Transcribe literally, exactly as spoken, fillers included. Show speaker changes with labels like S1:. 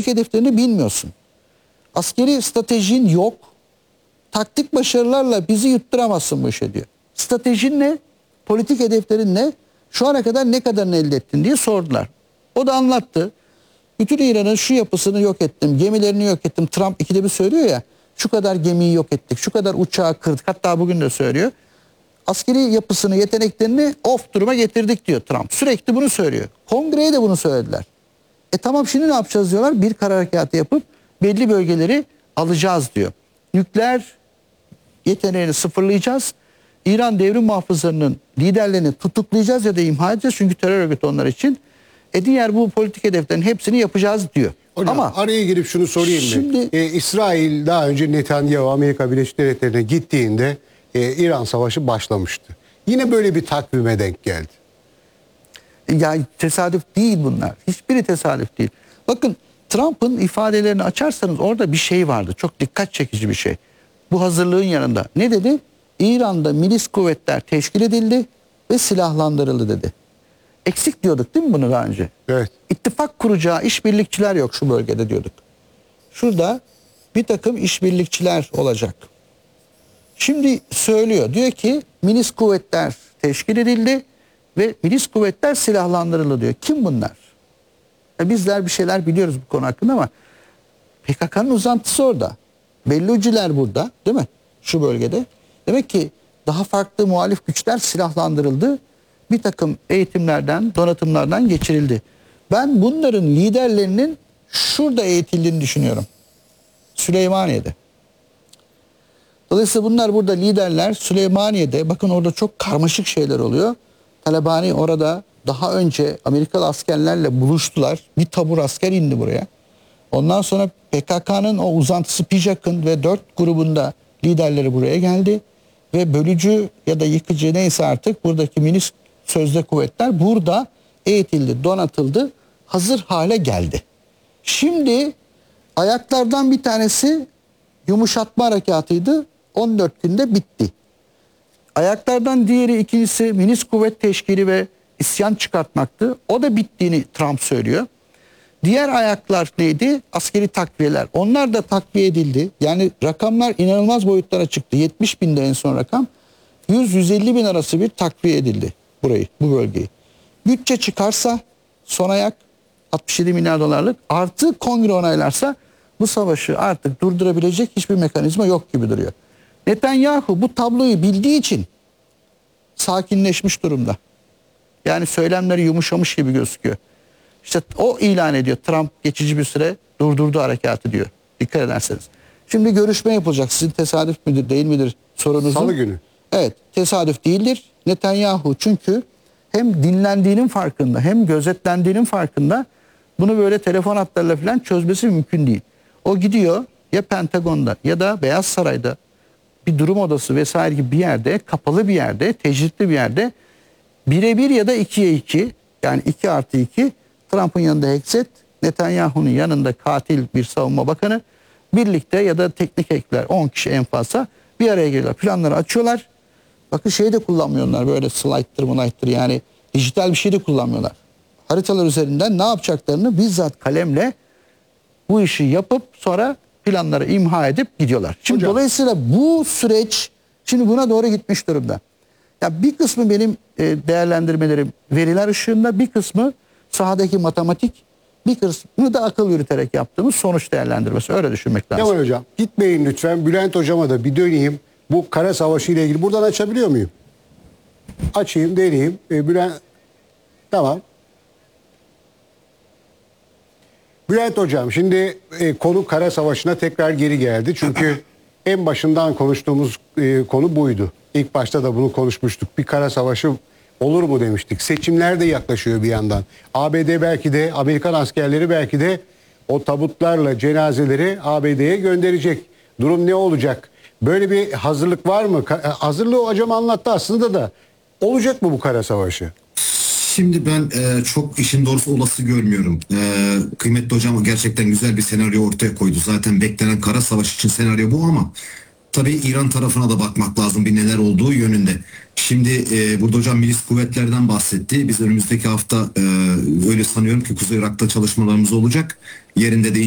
S1: hedeflerini bilmiyorsun. Askeri stratejin yok. Taktik başarılarla bizi yutturamazsın bu işe diyor. Stratejin ne? Politik hedeflerin ne? Şu ana kadar ne kadarını elde ettin diye sordular. O da anlattı. Bütün İran'ın şu yapısını yok ettim, gemilerini yok ettim. Trump ikide bir söylüyor ya, şu kadar gemiyi yok ettik, şu kadar uçağı kırdık. Hatta bugün de söylüyor. Askeri yapısını, yeteneklerini off duruma getirdik diyor Trump. Sürekli bunu söylüyor. Kongreye de bunu söylediler. E tamam, şimdi ne yapacağız diyorlar. Bir kara harekatı yapıp belli bölgeleri alacağız diyor. Nükleer yeteneğini sıfırlayacağız. İran devrim muhafızlarının liderlerini tutuklayacağız ya da imha edeceğiz. Çünkü terör örgütü onlar için. E diğer bu politik hedeflerin hepsini yapacağız diyor.
S2: Hocam, ama araya girip şunu sorayım
S1: şimdi,
S2: mı? Ee, İsrail daha önce Netanyahu Amerika Birleşik Devletleri'ne gittiğinde e, İran Savaşı başlamıştı. Yine böyle bir takvime denk geldi.
S1: Yani tesadüf değil bunlar. Hiçbiri tesadüf değil. Bakın, Trump'ın ifadelerini açarsanız orada bir şey vardı. Çok dikkat çekici bir şey. Bu hazırlığın yanında. Ne dedi? İran'da milis kuvvetler teşkil edildi ve silahlandırıldı dedi. Eksik diyorduk değil mi bunu daha önce?
S2: Evet.
S1: İttifak kuracağı işbirlikçiler yok şu bölgede diyorduk. Şurada bir takım işbirlikçiler olacak. Şimdi söylüyor. Diyor ki milis kuvvetler teşkil edildi ve milis kuvvetler silahlandırıldı diyor. Kim bunlar? Ya bizler bir şeyler biliyoruz bu konu hakkında ama P K K'nın uzantısı orada. Belluciler burada değil mi? Şu bölgede. Demek ki daha farklı muhalif güçler silahlandırıldı. Bir takım eğitimlerden, donatımlardan geçirildi. Ben bunların liderlerinin şurada eğitildiğini düşünüyorum. Süleymaniye'de. Dolayısıyla bunlar burada liderler. Süleymaniye'de, bakın orada çok karmaşık şeyler oluyor. Talabani orada daha önce Amerikalı askerlerle buluştular. Bir tabur asker indi buraya. Ondan sonra P K K'nın o uzantısı P J A K'ın ve dört grubunda liderleri buraya geldi. Ve bölücü ya da yıkıcı neyse artık buradaki milis sözde kuvvetler burada eğitildi, donatıldı, hazır hale geldi. Şimdi ayaklardan bir tanesi yumuşatma harekatıydı. on dört günde bitti. Ayaklardan diğeri, ikincisi milis kuvvet teşkili ve isyan çıkartmaktı. O da bittiğini Trump söylüyor. Diğer ayaklar neydi? Askeri takviyeler. Onlar da takviye edildi. Yani rakamlar inanılmaz boyutlara çıktı. yetmiş binde en son rakam. yüz yüz elli bin arası bir takviye edildi burayı, bu bölgeyi. Bütçe çıkarsa son ayak altmış yedi milyar dolarlık, artı kongre onaylarsa bu savaşı artık durdurabilecek hiçbir mekanizma yok gibi duruyor. Netanyahu bu tabloyu bildiği için sakinleşmiş durumda. Yani söylemleri yumuşamış gibi gözüküyor. İşte o ilan ediyor. Trump geçici bir süre durdurdu harekatı diyor. Dikkat ederseniz. Şimdi görüşme yapılacak. Sizin tesadüf müdür değil midir sorunuzun?
S2: Salı günü.
S1: Evet, tesadüf değildir. Netanyahu çünkü hem dinlendiğinin farkında hem gözetlendiğinin farkında. Bunu böyle telefon hatlarıyla falan çözmesi mümkün değil. O gidiyor ya Pentagon'da ya da Beyaz Saray'da bir durum odası vesaire gibi bir yerde, kapalı bir yerde, tecritli bir yerde birebir ya da ikiye iki, yani iki artı iki, Trump'ın yanında Hexet, Netanyahu'nun yanında katil bir savunma bakanı, birlikte ya da teknik ekler on kişi en fazla bir araya geliyorlar. Planları açıyorlar. Bakın şey de kullanmıyorlar, böyle slide'tır, slide'tır, yani dijital bir şey de kullanmıyorlar. Haritalar üzerinden ne yapacaklarını bizzat kalemle bu işi yapıp sonra planları imha edip gidiyorlar. Şimdi
S2: Hocam,
S1: dolayısıyla bu süreç şimdi buna doğru gitmiş durumda. Ya bir kısmı benim değerlendirmelerim veriler ışığında, bir kısmı sahadaki matematik, bir kısmını da akıl yürüterek yaptığımız sonuç değerlendirmesi. Öyle düşünmek lazım.
S2: Kemal Hocam, gitmeyin lütfen. Bülent Hocama da bir döneyim. Bu kara savaşı ile ilgili buradan açabiliyor muyum? Açayım, deneyeyim. Ee, Bülent, tamam. Bülent Hocam, şimdi e, konu kara savaşına tekrar geri geldi. Çünkü en başından konuştuğumuz e, konu buydu. İlk başta da bunu konuşmuştuk. Bir kara savaşı olur mu demiştik. Seçimler de yaklaşıyor bir yandan. A B D belki de, Amerikan askerleri belki de o tabutlarla cenazeleri A B D'ye gönderecek. Durum ne olacak? Böyle bir hazırlık var mı? Hazırlığı hocam anlattı aslında da. Olacak mı bu kara savaşı?
S3: Şimdi ben e, çok işin doğrusu olası görmüyorum. E, kıymetli hocam gerçekten güzel bir senaryo ortaya koydu. Zaten beklenen kara savaş için senaryo bu ama tabii İran tarafına da bakmak lazım bir neler olduğu yönünde. Şimdi e, burada hocam milis kuvvetlerden bahsetti. Biz önümüzdeki hafta e, öyle sanıyorum ki Kuzey Irak'ta çalışmalarımız olacak. Yerinde de